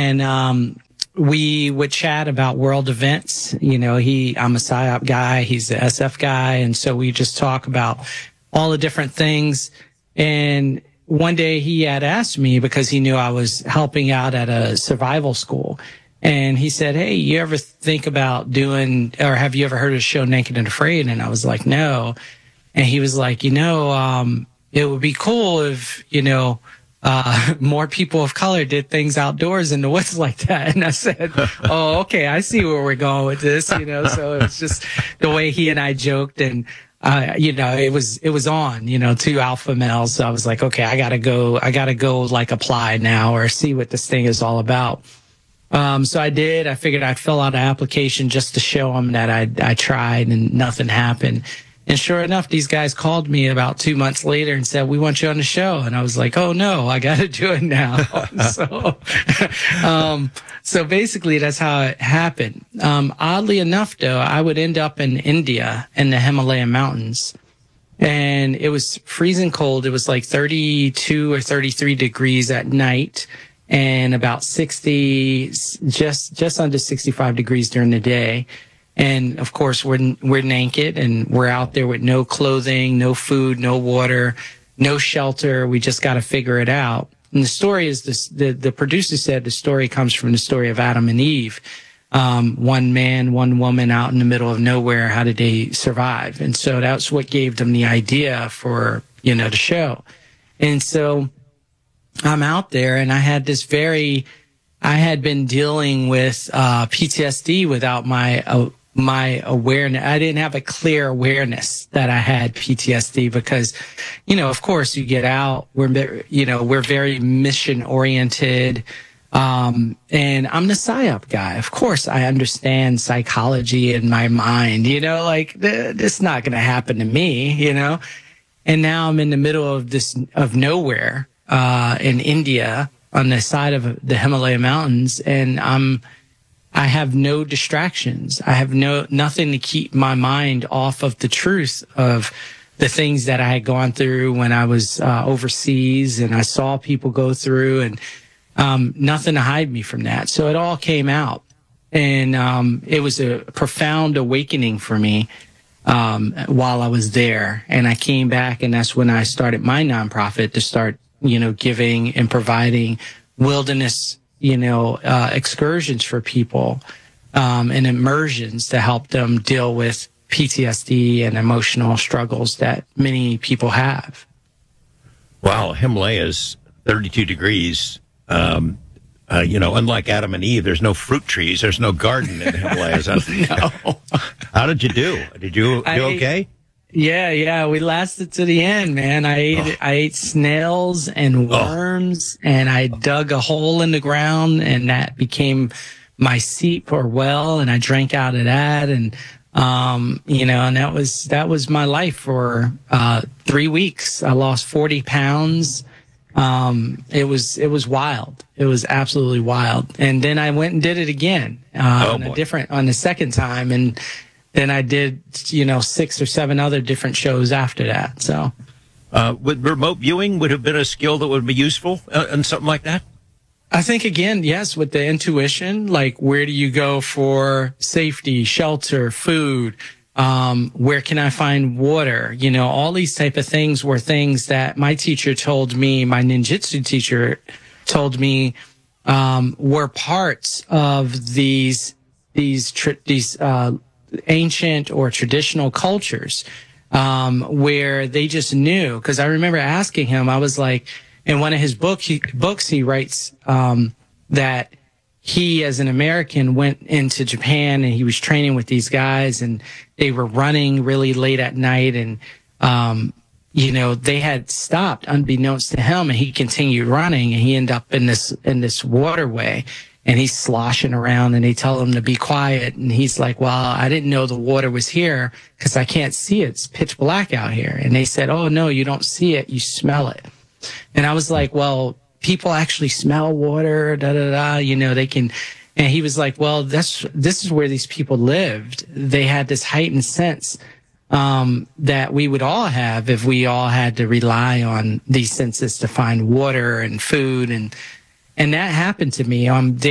And we would chat about world events. I'm a PSYOP guy, he's the SF guy, and so we just talk about all the different things. And one day he had asked me, because he knew I was helping out at a survival school, and he said, "Hey, you ever think about doing, or have you ever heard of the show Naked and Afraid?" And I was like, "No." And he was like, it would be cool if, more people of color did things outdoors in the woods like that. And I said, "Oh, okay, I see where we're going with this," so it's just the way he and I joked. And, it was on, two alpha males. So I was like, okay, I gotta go like apply now or see what this thing is all about. So I did. I figured I'd fill out an application just to show them that I tried, and nothing happened. And sure enough, these guys called me about 2 months later and said, "We want you on the show." And I was like, "Oh no, I got to do it now." So basically that's how it happened. Oddly enough though, I would end up in India in the Himalaya mountains, and it was freezing cold. It was like 32 or 33 degrees at night, and about 60, just under 65 degrees during the day. And of course, we're naked, and we're out there with no clothing, no food, no water, no shelter. We just got to figure it out. And the story is this: the producer said the story comes from the story of Adam and Eve. One man, one woman out in the middle of nowhere. How did they survive? And so that's what gave them the idea for the show. And so I'm out there, and I had been dealing with PTSD without my awareness. I didn't have a clear awareness that I had PTSD because, of course you get out, we're very mission oriented. And I'm the PSYOP guy. Of course I understand psychology in my mind, this is not going to happen to me, and now I'm in the middle of nowhere, in India on the side of the Himalaya mountains. And I have no distractions. I have nothing to keep my mind off of the truth of the things that I had gone through when I was overseas, and I saw people go through, and nothing to hide me from that. So it all came out, and it was a profound awakening for me while I was there. And I came back, and that's when I started my nonprofit to start, giving and providing wilderness excursions for people, and immersions to help them deal with PTSD and emotional struggles that many people have. Wow, Himalayas, 32 degrees. Unlike Adam and Eve, there's no fruit trees, there's no garden in the Himalayas. No. How did you do? Did you do okay? Yeah, we lasted to the end, man. I ate snails and worms, and I dug a hole in the ground, and that became my seep or well, and I drank out of that, and and that was my life for 3 weeks. I lost 40 pounds. It was wild. It was absolutely wild. And then I went and did it again on the second time, and then I did, 6 or 7 other different shows after that. So, would remote viewing would have been a skill that would be useful in something like that? I think, again, yes, with the intuition, like where do you go for safety, shelter, food? Where can I find water? All these type of things were things that my teacher told me, my ninjutsu teacher told me, were parts of these ancient or traditional cultures, where they just knew. Because I remember asking him, I was like, in one of his books, he writes that he, as an American, went into Japan, and he was training with these guys, and they were running really late at night, and they had stopped unbeknownst to him, and he continued running, and he ended up in this waterway, and he's sloshing around, and they tell him to be quiet, and he's like, "Well, I didn't know the water was here because I can't see it. It's pitch black out here." And they said, "Oh no, you don't see it, you smell it." And I was like, "Well, people actually smell water, they can." And he was like, "Well, this is where these people lived. They had this heightened sense that we would all have if we all had to rely on these senses to find water and food." And that happened to me.